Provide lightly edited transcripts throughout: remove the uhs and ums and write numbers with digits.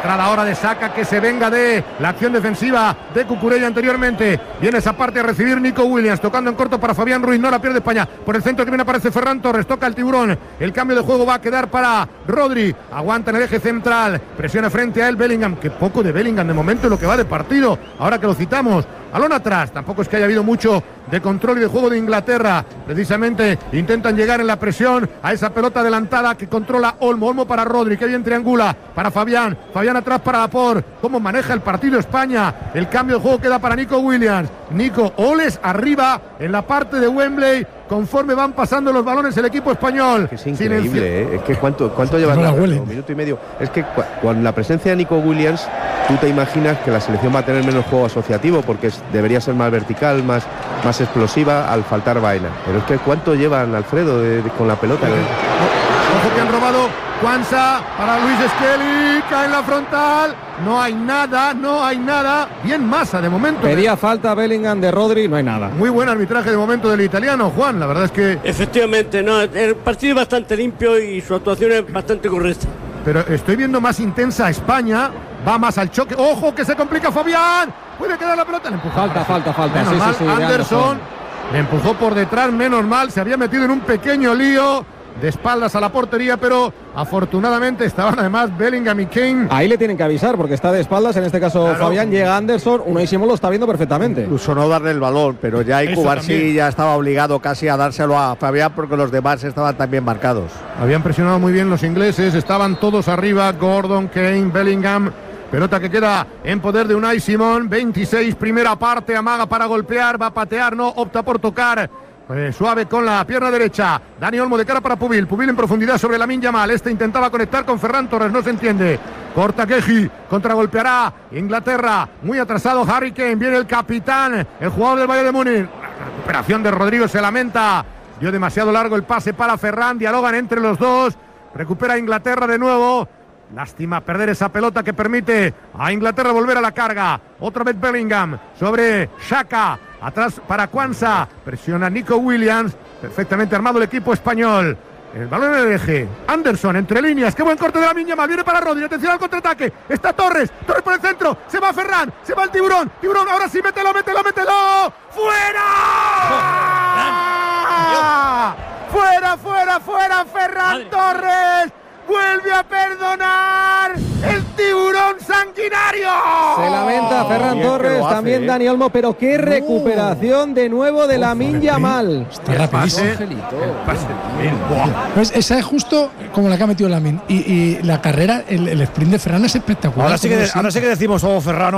entrada ahora de Saka, que se venga de la acción defensiva de Cucurella anteriormente. Viene esa parte a recibir Nico Williams, tocando en corto para Fabián Ruiz, no la pierde España. Por el centro que viene aparece Ferran Torres, toca el Tiburón. El cambio de juego va a quedar para Rodri. Aguanta en el eje central, presiona frente a él Bellingham. Que poco de Bellingham de momento en lo que va de partido, ahora que lo citamos. Balón atrás, tampoco es que haya habido mucho de control y de juego de Inglaterra. Precisamente intentan llegar en la presión a esa pelota adelantada que controla Olmo para Rodri, que bien triangula para Fabián atrás para Laporte. Cómo maneja el partido España. El cambio de juego queda para Nico Williams. Nico, Oles arriba en la parte de Wembley conforme van pasando los balones el equipo español. Es increíble, es que cuánto lleva un minuto y medio. Es que con la presencia de Nico Williams, tú te imaginas que la selección va a tener menos juego asociativo porque debería ser más vertical, más explosiva al faltar Baena. Pero es que cuánto llevan, Alfredo, con la pelota. Ojo que han robado. Kwanza para Luis Skelly, cae en la frontal. No hay nada. Bien Massa de momento. Pedía falta Bellingham de Rodri, no hay nada. Muy buen arbitraje de momento del italiano, Juan. La verdad es que... Efectivamente, no, el partido es bastante limpio y su actuación es bastante correcta. Pero estoy viendo más intensa a España. Va más al choque. ¡Ojo que se complica Fabián! Puede quedar la pelota. Le empujó. Falta. Menos mal, sí, Anderson le empujó por detrás, menos mal. Se había metido en un pequeño lío de espaldas a la portería, pero afortunadamente estaban además Bellingham y Kane. Ahí le tienen que avisar porque está de espaldas, en este caso claro. Fabián, llega Anderson, Unai Simón lo está viendo perfectamente. Incluso no darle el balón, pero ya Cubarsí ya estaba obligado casi a dárselo a Fabián porque los demás estaban también marcados. Habían presionado muy bien los ingleses, estaban todos arriba, Gordon, Kane, Bellingham. Pelota que queda en poder de Unai Simón, 26, primera parte, amaga para golpear, va a patear, no, opta por tocar. Suave con la pierna derecha. Dani Olmo de cara para Pubil en profundidad sobre Lamine Yamal. Este intentaba conectar con Ferran Torres, no se entiende. Corta Keji, contragolpeará Inglaterra. Muy atrasado Harry Kane, viene el capitán, el jugador del Bayern de Múnich. La recuperación de Rodrigo, se lamenta. Dio demasiado largo el pase para Ferran, dialogan entre los dos. Recupera Inglaterra de nuevo. Lástima perder esa pelota que permite a Inglaterra volver a la carga. Otra vez Bellingham sobre Xhaka. Atrás para Kwanza. Presiona Nico Williams. Perfectamente armado el equipo español. El balón en el eje. Anderson entre líneas. Qué buen corte de Lamine Yamal. Viene para Rodri. Atención al contraataque. Está Torres. Torres por el centro. Se va Ferran. Se va el Tiburón. Tiburón. Ahora sí. Mételo. ¡Fuera! ¡Fuera! Ferran Torres. Vuelve a perdonar el Tiburón sanguinario. Se lamenta Ferran Torres, también Dani Olmo, pero qué recuperación de nuevo de Lamine Yamal. Está rapidísimo. Pues esa es justo como la que ha metido Lamine. Y la carrera, el sprint de Ferran es espectacular. Ahora sí que decimos, Ferran,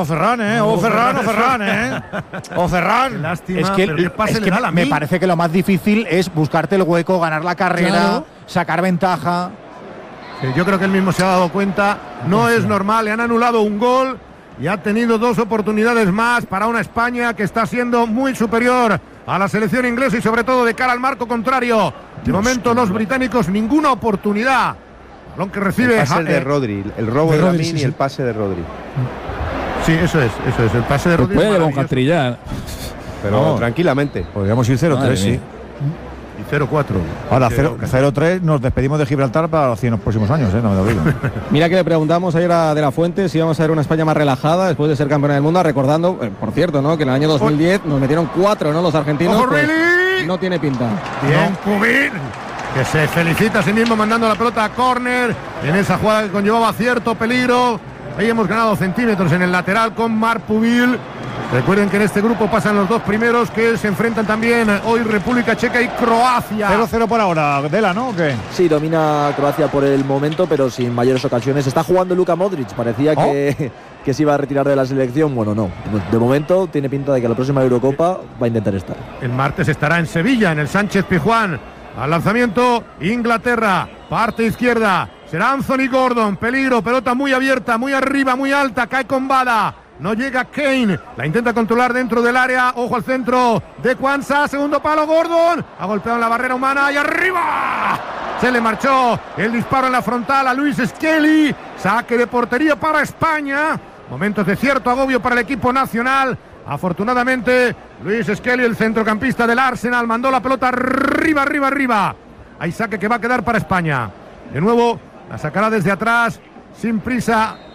Lástima, es que me parece que lo más difícil es buscarte el hueco, ganar la carrera, sacar ventaja. Yo creo que él mismo se ha dado cuenta, no es normal, le han anulado un gol y ha tenido dos oportunidades más para una España que está siendo muy superior a la selección inglesa y sobre todo de cara al marco contrario. De momento los británicos ninguna oportunidad. Balón que recibe el pase de Rodri, el robo de Lamine y el pase de Rodri. Sí, eso es, el pase de Rodri. Puede Bonjatrillar. Pero tranquilamente. Podríamos ir 0-3, sí. 0-4. Ahora 0-3 nos despedimos de Gibraltar para los próximos años, no me lo digo. Mira que le preguntamos ayer a De La Fuente si íbamos a ver una España más relajada después de ser campeona del mundo, recordando, por cierto, ¿no? Que en el año 2010 nos metieron 4, ¿no? Los argentinos. Pues, no tiene pinta. Bien, Pubil, que se felicita a sí mismo mandando la pelota a córner en esa jugada que conllevaba cierto peligro. Ahí hemos ganado centímetros en el lateral con Marc Pubil. Recuerden que en este grupo pasan los dos primeros que se enfrentan también hoy República Checa y Croacia. 0-0 por ahora, Dela, ¿no? ¿O qué? Sí, domina Croacia por el momento, pero sin mayores ocasiones. Está jugando Luka Modric, parecía que se iba a retirar de la selección. Bueno, no. De momento tiene pinta de que la próxima Eurocopa va a intentar estar. El martes estará en Sevilla, en el Sánchez Pizjuán. Al lanzamiento, Inglaterra, parte izquierda. Será Anthony Gordon, peligro, pelota muy abierta, muy arriba, muy alta, cae con Bada. No llega Kane, la intenta controlar dentro del área. Ojo al centro de Kwanza, segundo palo Gordon. Ha golpeado en la barrera humana y arriba. Se le marchó el disparo en la frontal a Luis Skelly. Saque de portería para España. Momentos de cierto agobio para el equipo nacional. Afortunadamente, Luis Skelly, el centrocampista del Arsenal, mandó la pelota arriba. Hay saque que va a quedar para España. De nuevo, la sacará desde atrás, sin prisa.